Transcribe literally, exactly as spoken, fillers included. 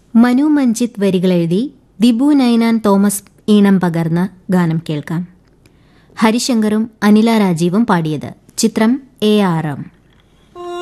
Manu Manjith വരികളെഴുതി Dibu Ninan Thomas ഈണം പകർന്ന ഗാനം കേൾക്കാം. ഹരിശങ്കറും അനില രാജീവും പാടിയത്. ചിത്രം എ ആർ എം.